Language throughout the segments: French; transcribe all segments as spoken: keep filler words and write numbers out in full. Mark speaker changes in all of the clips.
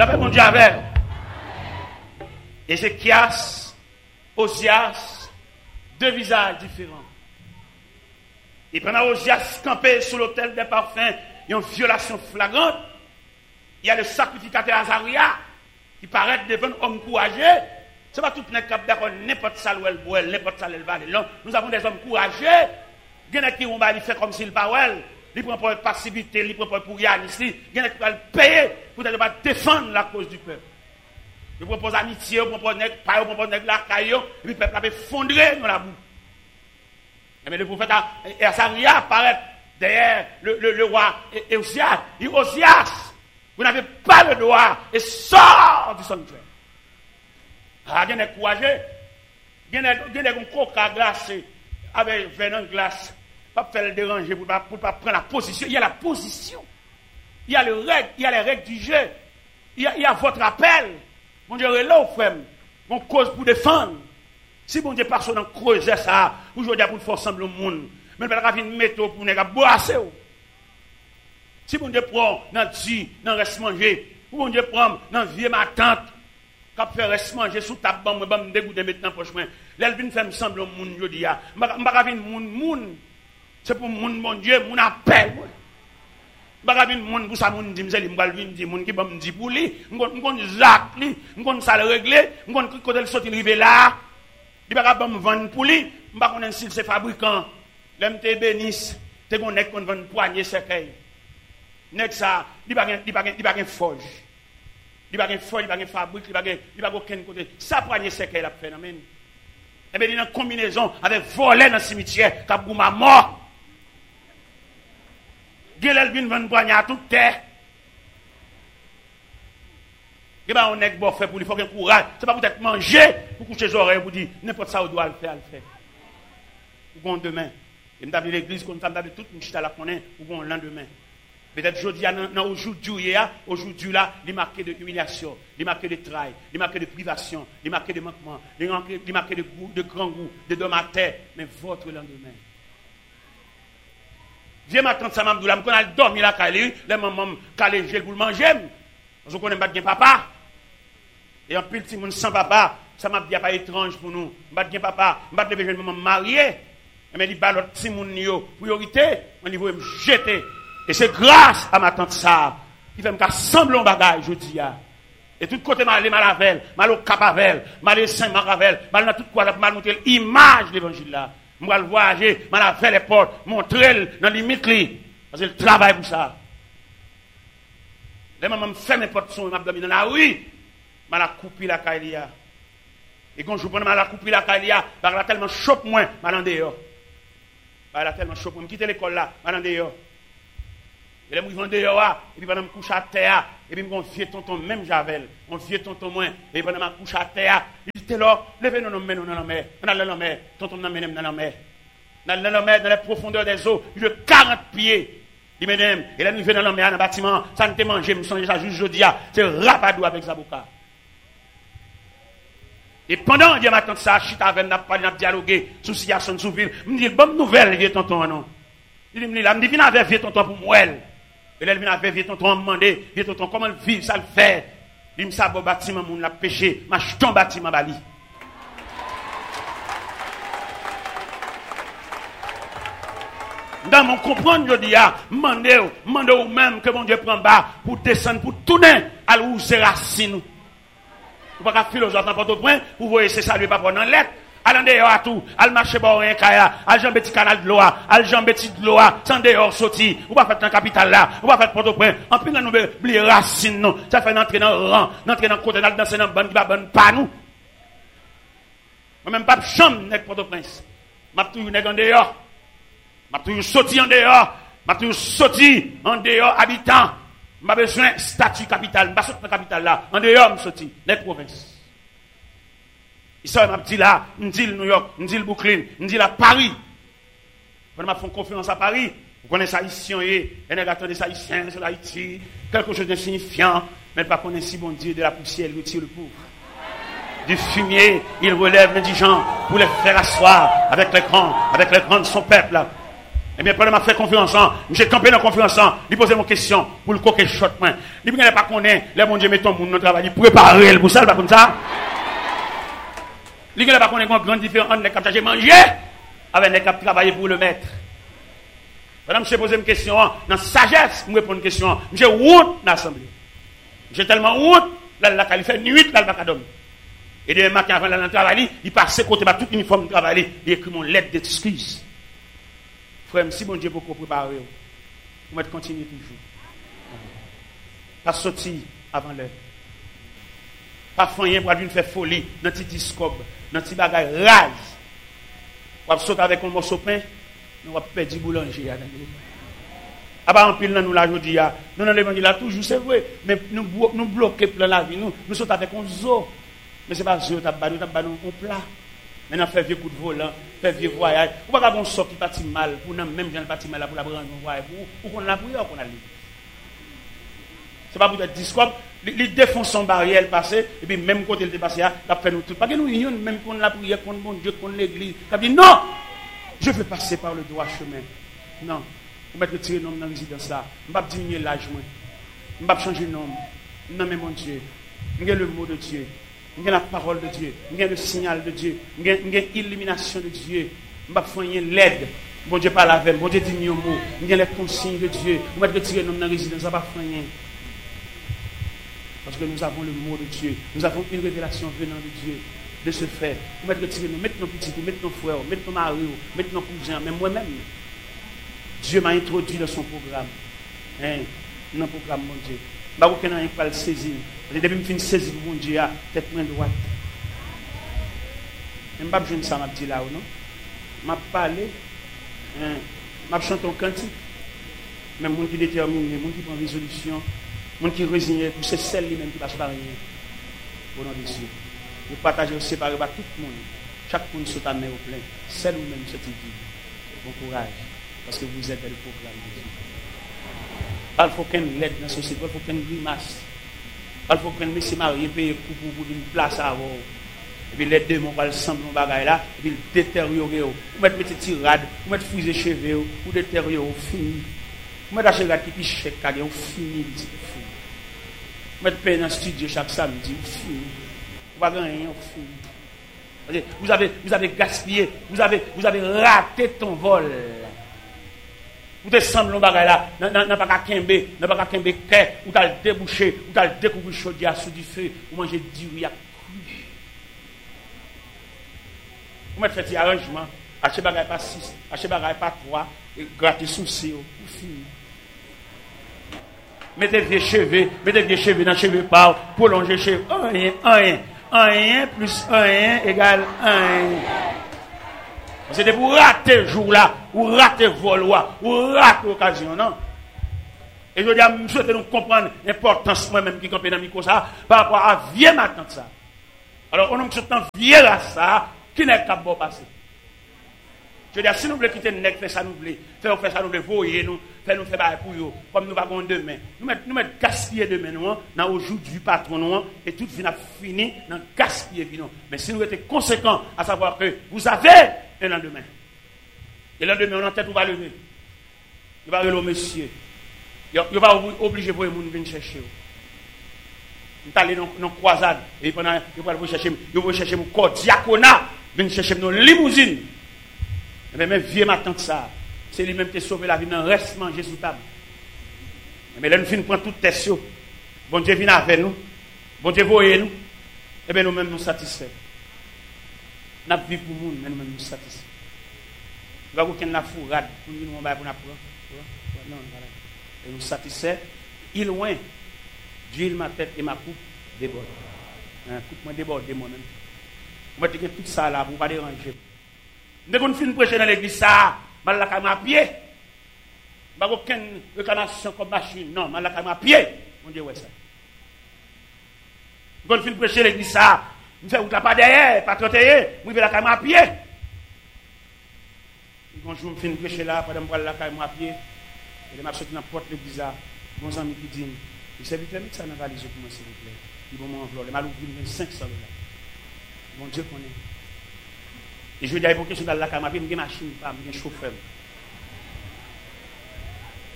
Speaker 1: La paix, mon Dieu, avec. Ézéchias, Osias, deux visages différents. Et pendant Osias campé sous l'autel des parfums, il y a une violation flagrante. Il y a le sacrificateur Azaria qui paraît devant un homme courageux. Ce n'est pas tout le monde qui est d'accord, n'importe ça où elle boit, n'importe ça où elle va. Nous avons des hommes courageux. Il y en a qui vont faire comme s'ils parlent. Ils prennent pour passivité, ils prennent pour rien ici. Il y en a qui vont payer pour défendre la cause du peuple. Ils proposent amitié, ils proposent pas, ils proposent la caillou, et puis le peuple a effondré dans la boue. Mais le prophète Azaria apparaît derrière le, le, le roi Osias. Il dit Osias, vous n'avez pas le droit et sort du sanctuaire. Ah, il y a des courageux. Il y a des coca glacés avec venin glace. Pas faire le déranger pour ne pas, pas prendre la position. Il y a la position. Il y a, le règle, il y a les règles du jeu. Il y a, il y a votre appel. Mon Dieu, est là au frère. On cause pour défendre. Si mon Dieu personne en creuser ça, aujourd'hui pour faire sembler au monde, mais il va y une méthode pour ne boisser. Si mon Dieu prend dans le dans reste manger, ou mon Dieu prend dans vieux ma tante, qui fait reste manger sous ta bande, je vais me dégoûter maintenant prochainement. L'elvin fait me sembler au monde aujourd'hui. Je ne vais pas venir monde monde. C'est pour monde mon Dieu, mon appel. Je ne vais pas venir monde pour ça monde dit, je vais venir dire monde qui va me dire pour lui, je vais Jacques lui, je vais ça le régler, je vais côté le sortir arriver là. Il va pas me vendre pour lui, je ne vais pas connaître si c'est fabricant. L'homme te bénisse, te connaît qu'on vend poignée cercueil. Nek ça, il va il va il va il forge. Il va il forge, il va fabrique, il va il va aucun côté. Ça poignée cercueil la phénomène. Et bien il y a une combinaison avec voler dans le cimetière, cap gouma mort. Gelel vinn vendre poignée à toute terre. Et ben on est bon fait pour lui, faut qu'il courage. C'est pas peut-être manger pour coucher les oreilles pour dire n'importe ça on doit le faire, le faire. Pour demain. Et nous avons l'église comme ça, nous avons toute une chita la connaît pour le lendemain. Peut-être aujourd'hui, aujourd'hui, aujourd'hui là, il est marqué de humiliation, il est marqué de travail, il est marqué de privation, il est marqué de manquement, il est marqué de, goût, de grand goût, de dom à terre, mais votre lendemain. Viens ma tante Samam Doula, quand elle dormit là, les mamans, quand elle gèle pour le manger, parce qu'on n'aime pas bien papa. Et en plus, si on sans papa, ça m'a dit pas étrange pour nous. Je ne bien papa, je ne vais pas maman mariée. Mais il dit, si mon priorité, on dit, me jeter. Et c'est grâce à ma tante ça, qui fait me sembler un bagage, je dis. Et tout côté, mal mal avec, mal au Capavel, mal au Saint-Maravel, mal dans tout quoi, mal montrer l'image de l'évangile là. Je vais le voyager, mal avec les portes, montrer dans les limites. Parce que le travail pour ça. Les mamans me ferment les portes, sont dans la rue, mal a coupé la caïlia. Et quand je prends mal a coupé la caïlia, elle a tellement choqué moins, mal en dehors. Elle a tellement choqué, je quitte l'école là, mal en dehors. Et là, je vais dehors, et puis pendant que je couche à terre, et puis mon vieux tonton, même Javel, mon vieux tonton moins, et pendant que je couche à terre, il dit là, levez nous dans la mer, dans la mer, tonton dans la mer, dans la mer, dans les profondeurs des eaux, il de quarante pieds. Il me dit, et là, nous venons dans la mer, dans le bâtiment, ça ne te mange, je me sens déjà juste jeudi, c'est rapadou avec Zabouka. Et pendant que je m'attends ça, je suis avec n'a pas dialogué sur situation sous ville, je me dis, bonne nouvelle, vieux tonton, non. Il me dit, là, je me dis, viens avec vieux tonton pour moi. Et là, il vient avec vieux tonton, me demander, vieux tonton, comment le vivre, ça le fait. Il me dit, ça, bon bâtiment, mon l'a péché, ma jeton bâtiment, bali. Dans mon comprendre, je dis, demandez, demandez ou même que mon Dieu prend bas pour descendre, pour tourner à l'où c'est racine. Vous ne pouvez pas philosophe n'importe au point, vous voyez, c'est ça, lui, pas prendre en lettre. Allez dehors à tout, allez marcher bon rien kaya, allez jambe petit canal de l'eau, allez jambe petit de l'eau, sans dehors sorti, ou pas faire dans capital là, ou pas faire Port-au-Prince, en plus nous oublier racine non, ça fait entrer dans le rang, entrer dans le côté dans danser dans bonne qui va bonne pas nous. Moi même pas chambre avec Port-au-Prince. M'a toujours nèg en dehors. M'a toujours sorti en dehors, m'a toujours sorti en dehors habitant. M'a besoin statut capital, m'a sorti dans capital là, en dehors me sorti, nèg province. Ici, je m'a dit là, je dis New York, je dis le Brooklyn, je dis la Paris. Quand je fais confiance à Paris, vous connaissez Haïtien, et vous attendez ça Haïtien, c'est l'Haïti, quelque chose de signifiant, mais pas connaître si bon Dieu de la poussière, il retire le pauvre. Du fumier, il relève l'indigent pour les faire asseoir avec les grands, avec les grands de son peuple. Eh bien, pendant que je fais conférence, je campé dans la conférence, il posait mon question pour le coquet shot. Il ne pas connaître, les bon Dieu met ton monde dans le travail, il préparer pour ça, pas comme ça. Il ne pas connaître une grande différence entre les capteurs manger avec les capteurs travailler pour le maître. Madame, je pose une question, dans la sagesse, je réponds une question. J'ai honte dans l'assemblée. J'ai tellement honte, là, là, il fait nuit, là, il va dormir. Et demain matin, avant d'aller travailler, il passe côté par tout uniforme de travail, il écrit mon lettre d'excuse. Frère, si bon Dieu beaucoup préparé, vous mettez continuer toujours. Pas sortir avant l'heure. Pas faire pour faire folie dans petit discobe, dans petit bagage rage. Vous sauter avec un morceau de pain, nous allons perdre du boulanger. Ah bah en pile nous la jodi a. Nous dans l'évangile là toujours c'est vrai, mais nous nous bloquer plein la vie nous, nous sautons avec un zoo. Mais c'est pas zoo t'a ba nous t'a ba nous on plat. Maintenant faire vieux coup de volant, faire vieux voyage. Ou pas bon sort qui parti mal pour nous même gens parti mal là pour la prendre un voyage pour pour qu'on la prière qu'on a lu. C'est pas pour être discours, il défonce son barrière passé et puis même côté il dépassé là, il fait nous tout. Parce que nous union même qu'on la prière contre mon Dieu, contre l'église. Il dit non. Je veux passer par le droit chemin. Non. Je vais retirer le nom dans la résidence là. Je ne vais pas diminuer l'âge. Je ne vais pas changer le nom. Non, mais mon Dieu. Je le mot de Dieu. Je la parole de Dieu. Je le signal de Dieu. Je l'illumination de Dieu. Je ne vais pas faire l'aide. Bon Dieu parle avec. Bon Dieu dit mieux mot. Je les consignes de Dieu. Je vais retirer le nom dans la résidence. Je ne vais pas faire rien. Parce que nous avons le mot de Dieu. Nous avons une révélation venant de Dieu. De ce fait, nous mettons retirer nous, mettons nos petits, mettons nos frères, mettons nos maris, mettons nos cousins, même moi-même. Dieu m'a introduit dans son programme. Hein, dans le programme, mon Dieu. Je ne sais pas si je le saisir. Depuis que je finis de saisir mon Dieu, tête main droite. Je ne sais pas si ça m'a dit là ou non. Je m'a parlé. Je m'a chanté un cantique. Même les gens qui déterminent, les gens qui prennent résolution, les gens qui résignent, c'est celle lui-même qui passe par rien. Au nom de Dieu. Nous partageons séparés par tout le monde. Chaque monde se ta main au plein. Celle ou même cette vie. Bon courage. Parce que vous êtes dans le programme de Dieu. Il faut qu'une l'aide dans la société. Il faut qu'une grimace. Il faut qu'un monsieur marié paye pour une place à avoir. Et puis les deux m'ont pas le sang de bagaille là. Et puis le détériorer. Vous mettez des tirades. Vous mettez fusée cheveux. Vous détériorer. Fini. Vous mettez des cheveux qui pichent. Vous fini. Vous mettez payer dans le studio chaque samedi. Fini. Vous avez, vous avez gaspillé, vous avez, vous avez raté ton vol. Vous te semblez là, n'a pas qu'à kembe, n'a pas qu'à kembe, ou t'as le débouché, ou t'as le découvert chaudière sous du feu, ou manger du riz à cru. Vous mettez fait des arrangements, achetez bagaille pas six, achetez bagaille pas trois, et grattez souci, pour finir. Mettez vieux cheveux, mettez vieux cheveux dans cheveux par, prolonger cheveux, rien, rien. un plus un égale un. C'était pour rater le jour-là, ou rater le vol, ou rater l'occasion, non? Et je dis à je souhaite nous comprendre l'importance moi-même qui campé dans le micro ça, par rapport à vieux matin ça. Alors, on nous souhaite vieux à ça, qui n'est qu'à bon passer. Je veux dire, si nous voulons quitter le nec, faire ça nous voulons, faire ça nous voulons, voyer nous, faire nous faire pour eux, comme nous avons demain. Nous mettons nous mettre gaspiller demain, nous, dans aujourd'hui patron, nous, et tout vient fini dans gaspiller, nous. Mais si nous étions conséquents, à savoir que vous avez un lendemain. Et le lendemain, on en tête, on va lever. Il va lever au monsieur. Il va obliger pour les gens de venir chercher. Nous allons aller dans une croisade, et pendant, il va chercher, il va chercher mon corps diaconat, venir chercher nos limousines. Mais même vieux matin que ça, c'est lui-même qui a sauvé la vie, non reste manger sous table. Mais là, nous finissons prendre toute test. Bon Dieu vient avec nous. Bon Dieu voyez nous. Et bien nous-mêmes nous satisfaits. Nous vivons pour nous, mais nous-mêmes nous satisfaits. Nous avons aucune la fourrade pour nous pour nous apprendre. Non, voilà. Et nous satisfaits. Il loin, d'huile ma tête et ma coupe déborde. Coupe moi déborde moi-même. Moi, je tout ça là pour ne pas déranger. Dès qu'on finit de prêcher dans l'église, ça, mal la caméra à pied. Pas aucune réclamation comme machine. Non, mal la caméra à pied. Mon Dieu, ouais ça. Dès qu'on finit de prêcher l'église, ça, je fais route là pas derrière, pas trotter, je vais la caméra à pied. Quand je finis de prêcher là, pendant que je la caméra à pied, et je sorti dans la porte de l'église là, mon ami qui dit, il s'est vite mis ça dans la valise pour moi, s'il vous plaît. Il va m'envoyer, il m'a ouvert cinq cents dollars. Mon Dieu connaît. Et je veux dire, pour que je suis dans la caméra, j'ai une machine, j'ai un chauffeur.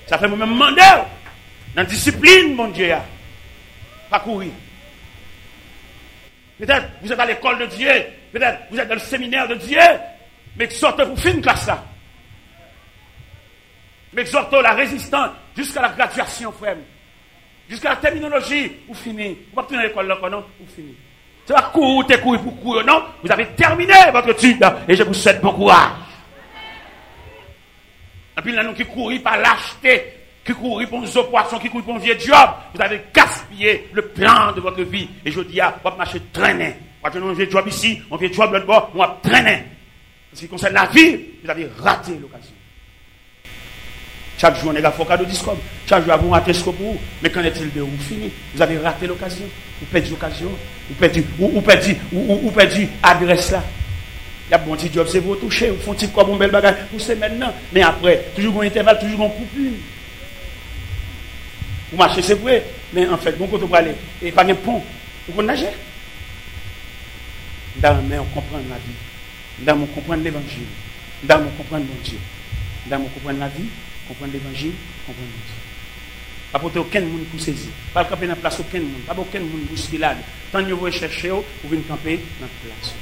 Speaker 1: Ça fait moi-même demander dans la discipline, mon Dieu. Pas courir. Peut-être vous êtes à l'école de Dieu. Peut-être vous êtes dans le séminaire de Dieu. Mais sortez pour finir une classe là. Mais exhortez la résistance jusqu'à la graduation, frère. Jusqu'à la terminologie, vous finissez. Vous ne pouvez pas à l'école là, non? Vous finissez. C'est pas courir, t'es courir pour courir, non? Vous avez terminé votre étude et je vous souhaite bon courage. Et puis là, nous qui courons par lâcheté, qui courent pour nos poissons, qui courent pour un vieux job, vous avez gaspillé le plan de votre vie. Et je dis, ah, vous va marcher traîner. Quand on a un vieux job ici, on vieux job l'autre bord, on va traîner. En ce qui concerne la vie, vous avez raté l'occasion. Chaque jour, on est là, il faut cadeau discours. Chaque jour, vous ratez ce que vous. Mais qu'en est-il de vous fini? Vous avez raté l'occasion. Vous perdez l'occasion. Vous perdez, vous, vous perdez, vous, vous perdez l'adresse là. Il y a un bon petit job, c'est vous toucher. Vous font un petit quoi, bon bel bagage. Vous savez maintenant. Mais après, toujours un intervalle, toujours un coupure. Vous marchez, c'est vrai. Mais en fait, bon côté pour aller. Et pas de pont. Vous pouvez nager. Dans mais on comprend la vie. Dans on comprend l'évangile. Dans on comprend mon Dieu. Dans on comprend la vie. Comprendre l'évangile, comprendre Dieu. Pas pour aucun monde pour saisir. Pas camper dans la place aucun monde. Pas aucun monde pour se là. Tant que vous cherchez, vous venez camper dans la place.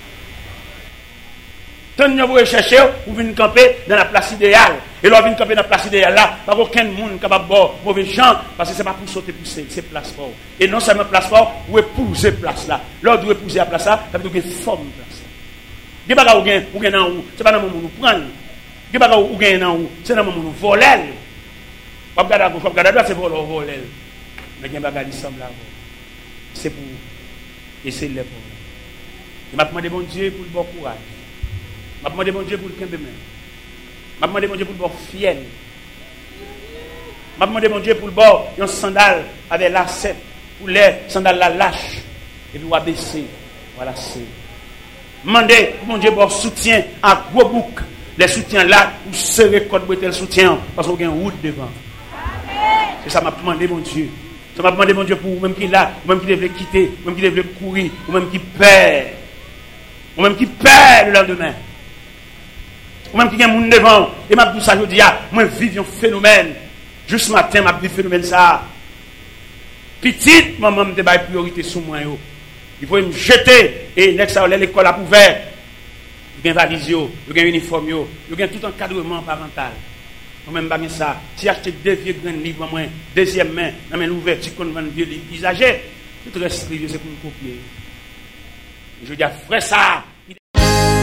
Speaker 1: Tant que vous cherchez, vous venez camper dans la place idéale. Et là, vous venez camper dans la place idéale là. Pas aucun monde capable de boire mauvais gens. Parce que ce n'est pas pour sauter pour c'est place fort. Et non seulement place fort, vous épouser place là. Là, vous épouser la place là, ça veut dire que vous forme place là. Vous n'avez pas de dans où. Ce n'est pas dans le moment où vous prenez. Vous n'avez pas de gain dans où. C'est dans le moment où vous volez. Vous ne regardez pas à gauche, vous regardez à droite, c'est pour le voler. Mais il y a des gens qui là. C'est pour essayer de les voir. Je m'a demandé mon Dieu pour le bon courage. Je m'a demandé mon Dieu pour le quinze mai. Je m'a demandé mon Dieu pour le bon fiel. Je m'a demandé mon Dieu pour le bon un sandal avec lacet. Pour les sandales la lâche. Et puis on va baisser. Voilà, c'est. Demandez mon Dieu pour soutien à gros bouc. Les soutiens là, vous serez code pour le soutien. Parce qu'on a une route devant. C'est ça m'a demandé mon Dieu. Ça m'a demandé mon Dieu pour vous-même qui est là, vous-même qui devez quitter, vous-même qui devez courir, vous-même qui perd. Vous-même qui perd le lendemain. Vous-même qui a un monde devant. Et m'a dit ça, je dis, ah, moi, vive un phénomène. Juste ce matin, m'a dit phénomène ça. Petite, maman, me débat priorité sur moi. Il faut me jeter. Et next, ça, l'école a ouvert. Il y a un valise, il y a un uniforme, il y a tout encadrement parental. Moi-même, pas ça. Si acheter deux vieux grands livres, moi, deuxième main, dans mes l'ouverture, qu'on vend vieux livres usagés, tout reste privé, c'est pour me copier. Je dis, frère, ça.